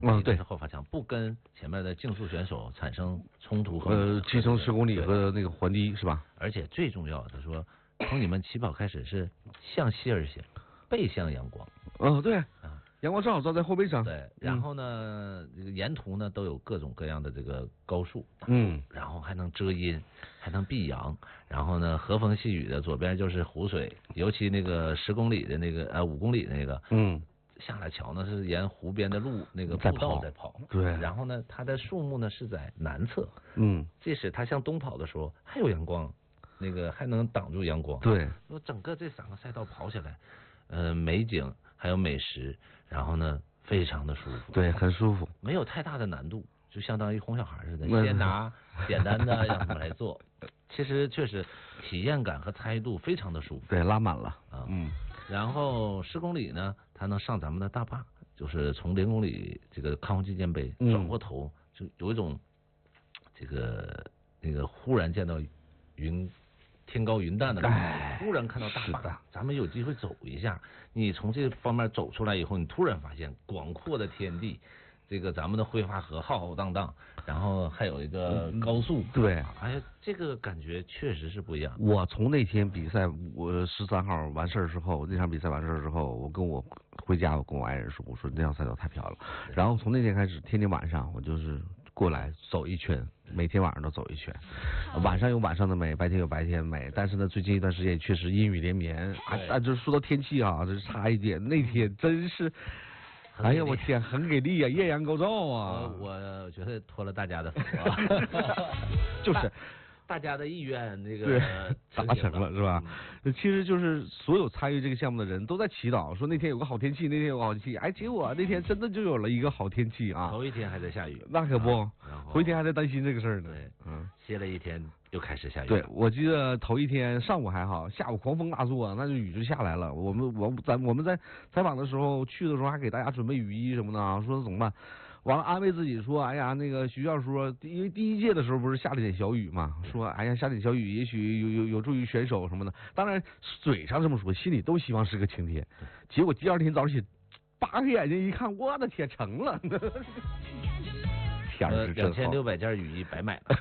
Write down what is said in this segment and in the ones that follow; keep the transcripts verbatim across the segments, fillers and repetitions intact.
嗯，对， 是后发强，不跟前面的竞速选手产生冲突和呃，七乘十公里和那个环堤是吧？ 而且最重要的说，从你们起跑开始是向西而行，背向阳光。 嗯，对， 啊， 阳光正好照在后背上。 对，然后呢，这个沿途呢都有各种各样的这个高树， 嗯， 然后还能遮阴，还能避阳，然后呢和风细雨的，左边就是湖水，尤其那个十公里的那个呃五公里的那个， 嗯。 下来桥呢是沿湖边的路那个在步道跑在跑， 对， 然后呢它的树木呢是在南侧， 嗯， 即使它向东跑的时候还有阳光，那个还能挡住阳光， 对， 说整个这三个赛道跑起来，呃美景还有美食，然后呢非常的舒服， 对，很舒服， 没有太大的难度，就相当于哄小孩似的，先拿简单的让他们来做，其实确实体验感和参与度非常的舒服， 对，拉满了啊， 嗯。 然后十公里呢，它能上咱们的大坝，就是从零公里这个康熙舰杯转过头，就有一种这个那个忽然见到云天高云淡的感觉，忽然看到大坝，咱们有机会走一下。你从这方面走出来以后，你突然发现广阔的天地。这个咱们的辉发河浩浩荡荡，然后还有一个高速， 对， 哎呀，这个感觉确实是不一样。 我从那天比赛，我十三号完事儿之后，那场比赛完事儿之后，我跟我回家，我跟我爱人说，我说那场赛道太漂亮了。然后从那天开始，天天晚上我就是过来走一圈，每天晚上都走一圈。晚上有晚上的美，白天有白天的美。但是呢，最近一段时间确实阴雨连绵啊。啊，就说到天气啊，这是差一点。那天真是。哎呀，我天，很给力啊，艳阳高照啊！ 我我觉得托了大家的福啊， 就是大家的意愿，这个达成了是吧？嗯、其实就是所有参与这个项目的人都在祈祷，说那天有个好天气，那天有个好天气。哎，结果那天真的就有了一个好天气啊！ 头一天还在下雨， 那可不， 啊、 头一天还在担心这个事儿呢。 对， 嗯， 歇了一天又开始下雨。 对，我记得头一天上午还好，下午狂风大作，那就雨就下来了。我们我咱我们在采访的时候去的时候还给大家准备雨衣什么的啊，说怎么办？完了安慰自己说，哎呀，那个学校说，因为第一届的时候不是下了点小雨嘛，说哎呀下点小雨，也许有有有助于选手什么的。当然嘴上这么说，心里都希望是个晴天。结果第二天早上起，扒开眼睛一看，我的天，成了！天儿是真好。 两千六百件雨衣白买了。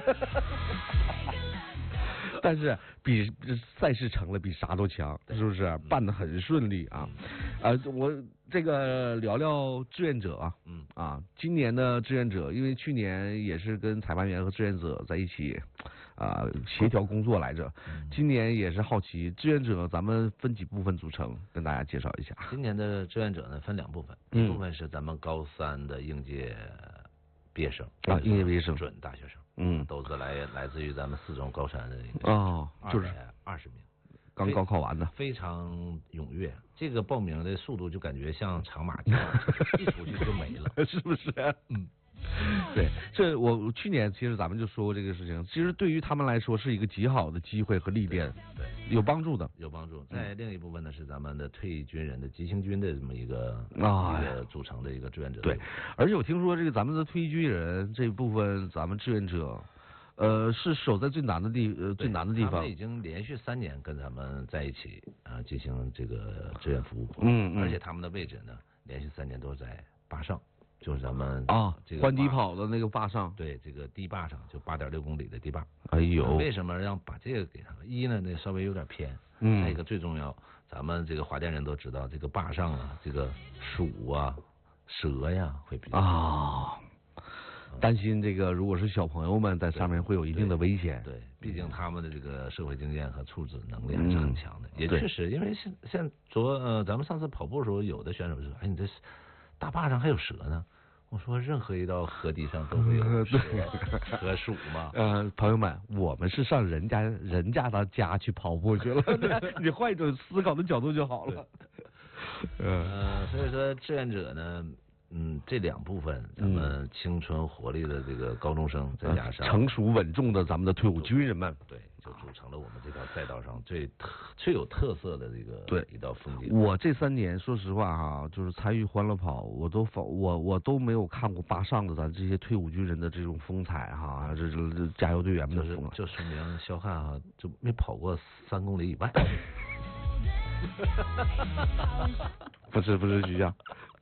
但是比赛事成了比啥都强，是不是？办得很顺利啊！啊，我这个聊聊志愿者啊， 嗯啊，今年的志愿者，因为去年也是跟裁判员和志愿者在一起啊协调工作来着，今年也是好奇志愿者咱们分几部分组成，跟大家介绍一下。 今年的志愿者呢分两部分，一部分是咱们高三的应届毕业生啊，应届毕业生准大学生。 嗯， 都是来来自于咱们四中高三的哦，就是二十名， 刚高考完的， 非常踊跃。这个报名的速度就感觉像长马跳，一出去就没了， 是不是？ 嗯， 对，这我去年其实咱们就说过这个事情，其实对于他们来说是一个极好的机会和历练， 对， 有帮助的， 有帮助。在另一部分呢是咱们的退役军人的急行军的这么一个啊一个组成的一个志愿者。 对，而且我听说这个咱们的退役军人这一部分，咱们志愿者。呃，是守在最难的地呃最难的地方。 他们已经连续三年跟咱们在一起啊、呃、进行这个志愿服务。 嗯嗯。 而且他们的位置呢，连续三年都在坝上，就是咱们啊这个环堤跑的那个坝上。 对，这个堤坝上就八点六公里的堤坝。 哎呦。 为什么让把这个给他们？一呢，那稍微有点偏。 嗯。 再一个最重要，咱们这个华甸人都知道，这个坝上啊，这个鼠啊、蛇呀会比较多。 啊。担心这个，如果是小朋友们在上面会有一定的危险。 对，对毕竟他们的这个社会经验和处置能力还是很强的。 嗯、 也确实，因为现现昨呃，咱们上次跑步的时候，有的选手说：“哎，你这大坝上还有蛇呢。”我说：“任何一道河堤上都会有蛇和鼠嘛。” 呃，朋友们，我们是上人家人家的家去跑步去了，你换一种思考的角度就好了。 呃，所以说志愿者呢。嗯，这两部分，咱们青春活力的这个高中生，再加上成熟稳重的咱们的退伍军人们， 对，就组成了我们这条赛道上最特、最有特色的这个对一道风景。 我这三年，说实话哈，就是参与欢乐跑，我都我我都没有看过坝上的咱这些退伍军人的这种风采哈，这这这加油队员们的风采， 就说明肖汉啊，就没跑过三公里以外。 不是不是徐翔，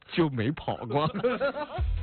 就没跑过。